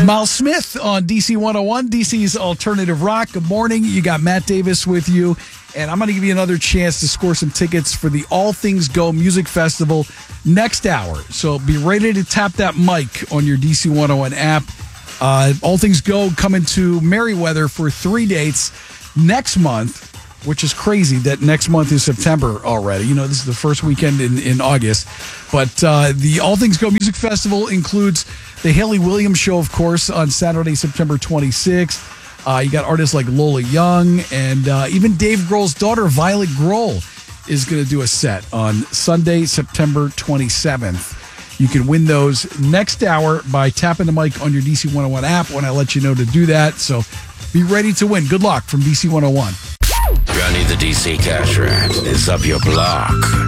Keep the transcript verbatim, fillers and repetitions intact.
Miles Smith on D C one oh one, D C's Alternative Rock. Good morning. You got Matt Davis with you. And I'm going to give you another chance to score some tickets for the All Things Go Music Festival next hour. So be ready to tap that mic on your D C one oh one app. Uh, All Things Go coming to Merriweather for three dates next month, which is crazy that next month is September already. You know, this is the first weekend in, in August. But uh, the All Things Go Music Festival includes the Haley Williams Show, of course, on Saturday, September twenty-sixth. Uh, you got artists like Lola Young, and uh, even Dave Grohl's daughter, Violet Grohl, is going to do a set on Sunday, September twenty-seventh. You can win those next hour by tapping the mic on your D C one oh one app when I let you know to do that. So be ready to win. Good luck from D C one oh one. Johnny the D C Cash Rat is up your block.